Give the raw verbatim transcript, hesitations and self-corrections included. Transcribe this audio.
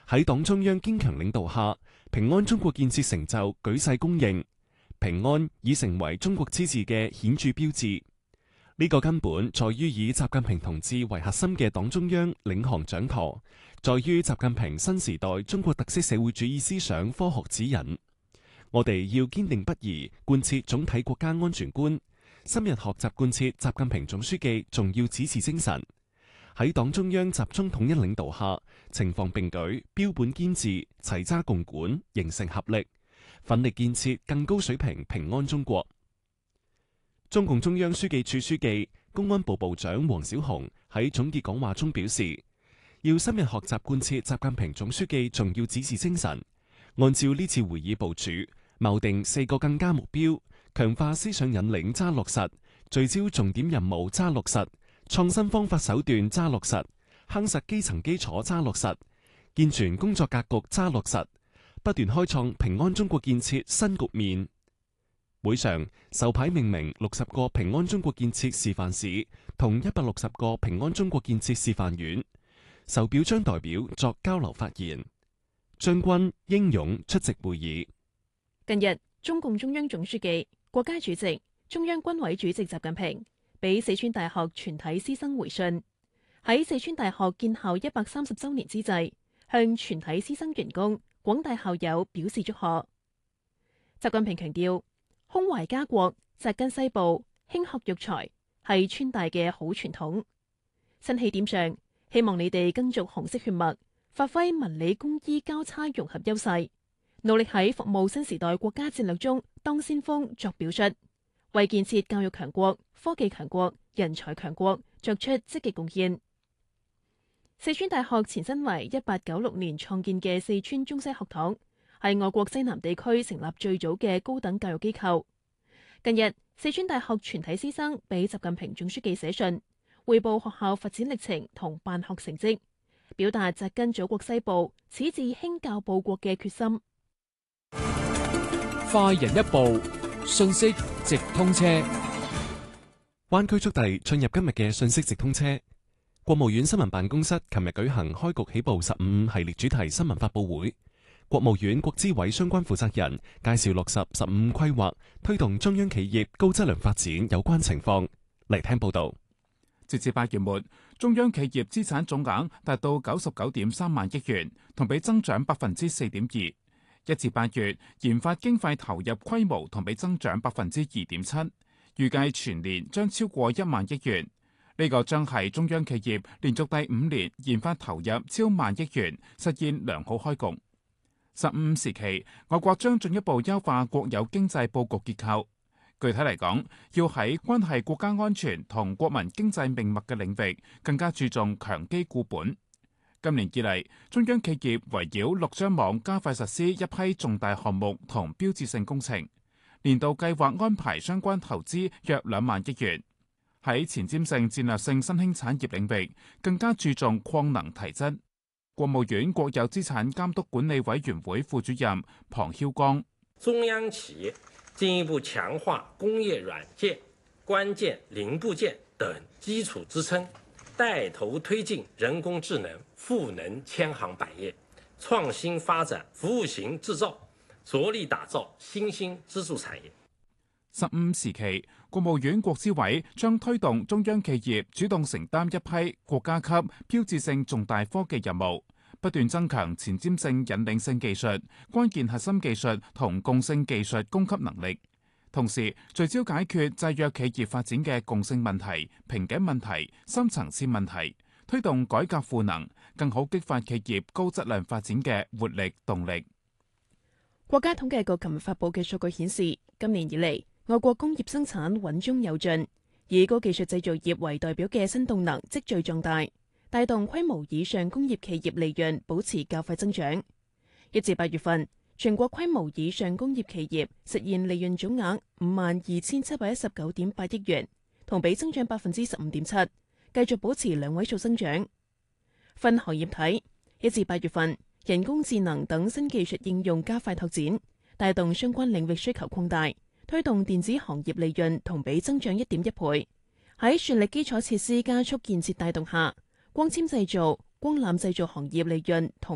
喺黨中央堅強領導下，平安中國建設成就舉世公認，平安已成為中國之治嘅顯著標誌。呢個根本在於以習近平同志為核心嘅黨中央領航掌舵，在於習近平新時代中國特色社會主義思想科學指引。我哋要堅定不移貫徹總體國家安全觀，深入學習貫徹習近平總書記重要指示精神。喺黨中央集中統一領導下，情況並舉，標本兼治，齊揸共管，形成合力，奮力建設更高水平平安中國。中共中央書記處書記、公安部部長王小洪喺總結講話中表示，要深入學習貫徹習近平總書記重要指示精神，按照呢次會議部署，謀定四個更加目標，強化思想引領揸落實，聚焦重點任務揸落實，創新方法手段揸落實，夯實基層基礎揸落實，健全工作格局揸落實，不斷開創平安中國建設新局面。會上授牌命名六十個平安中國建設示範市同一百六十個平安中國建設示範縣，受表彰代表作交流發言。將軍英勇出席會議。 近日，中共中央總書記、國家主席、中央軍委主席習近平俾四川大學全體師生回信，喺四川大學建校一百三十周年之際，向全體師生員工、廣大校友表示祝賀。習近平強調，胸懷家國、扎根西部、興學育才係川大嘅好傳統。新起點上，希望你哋跟足紅色血脈，發揮文理工醫交叉融合優勢，努力喺服務新時代國家戰略中當先鋒作表率，為建設教育強國、科技強國、人才強國作出積極貢獻。四川大學前身為一八九六年創建嘅四川中西學堂，係我國西南地區成立最早嘅高等教育機構。近日，四川大學全體師生俾習近平總書記寫信，匯報學校發展歷程同辦學成績，表達扎根祖國西部、矢志興教報國嘅決心。 快人一步，信息直通車。 灣區速遞進入今日嘅信息直通車。國務院新聞辦公室琴日舉行開局起步十五系列主題新聞發佈會，國務院國資委相關負責人介紹落實十五規劃推動中央企業高質量發展有關情況。嚟聽報道。 截至八月末，中央企業資產總額達到九十九點三萬億元，同比增長百分之四點二。一至八月，研發經費投入規模同比增長百分之二點七，預計全年將超過一萬億元。呢個將係中央企業連續第五年研發投入超萬億元，實現良好開局。十五時期，我國將進一步優化國有經濟佈局結構。具體嚟講，要喺關係國家安全同國民經濟命脈嘅領域，更加注重強基固本。今年以嚟，中央企業圍繞陸張網加快實施一批重大項目同標誌性工程，年度計劃安排相關投資約兩萬億元。喺前瞻性戰略性新興產業領域，更加注重擴能提質。國務院國有資產監督管理委員會副主任龐囂光： 中央企業進一步強化工業軟件、關鍵零部件等基礎支撐，帶頭推進人工智能賦能千行百業，創新發展服務型製造，着力打造新興支柱產業。 十五時期，國務院國資委將推動中央企業主動承擔一批國家級標誌性重大科技任務，不斷增強前瞻性引領性技術、關鍵核心技術同共性技術供給能力，同時聚焦解決制約企業發展嘅共性問題、瓶頸問題、深層次問題，推動改革賦能，更好激發企業高質量發展嘅活力動力。 國家統計局琴日發佈嘅數據顯示，今年以嚟，我國工業生產穩中有進，以高技術製造業為代表嘅新動能積聚壯大，帶動規模以上工業企業利潤保持較快增長。一至八月份，全國規模以上工業企業實現利潤總額五萬二千七百一十九點八億元，同比增長百分之十五點七，繼續保持兩位數增長。分行業睇，一至八月份，人工智能等新技術應用加快拓展，帶動相關領域需求擴大，推動電子行業利潤同比增長一點一倍。喺全力基礎設施加速建設帶動下，光纖製造、光纜製造行業利潤同